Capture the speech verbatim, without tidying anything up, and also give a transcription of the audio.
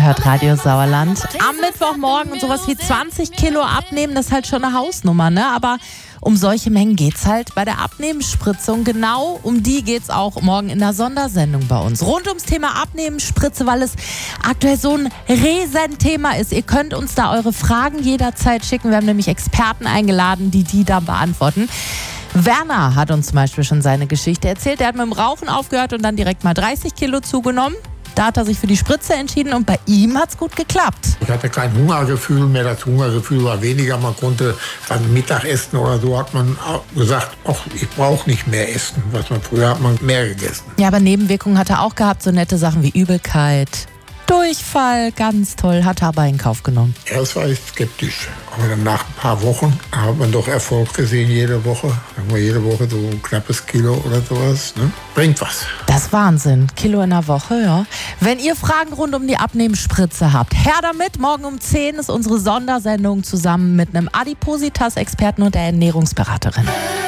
hört Radio Sauerland. Am Mittwochmorgen und sowas wie zwanzig Kilo abnehmen, das ist halt schon eine Hausnummer, ne? Aber um solche Mengen geht's halt bei der Abnehmensspritze. Und genau um die geht's auch morgen in der Sondersendung bei uns. Rund ums Thema Abnehmensspritze, weil es aktuell so ein Riesenthema ist. Ihr könnt uns da eure Fragen jederzeit schicken. Wir haben nämlich Experten eingeladen, die die da beantworten. Werner hat uns zum Beispiel schon seine Geschichte erzählt. Er hat mit dem Rauchen aufgehört und dann direkt mal dreißig Kilo zugenommen. Da hat er sich für die Spritze entschieden und bei ihm hat es gut geklappt. Ich hatte kein Hungergefühl mehr, das Hungergefühl war weniger. Man konnte dann Mittagessen oder so, hat man gesagt, ach, ich brauche nicht mehr essen. Was man früher hat man mehr gegessen. Ja, aber Nebenwirkungen hat er auch gehabt, so nette Sachen wie Übelkeit, Durchfall, ganz toll, hat er aber in Kauf genommen. Erst war ich skeptisch, aber dann nach ein paar Wochen hat man doch Erfolg gesehen jede Woche. Sagen wir jede Woche so ein knappes Kilo oder sowas, ne? Bringt was. Das ist Wahnsinn, Kilo in der Woche, ja. Wenn ihr Fragen rund um die Abnehmensspritze habt, her damit. Morgen um zehn ist unsere Sondersendung zusammen mit einem Adipositas-Experten und der Ernährungsberaterin.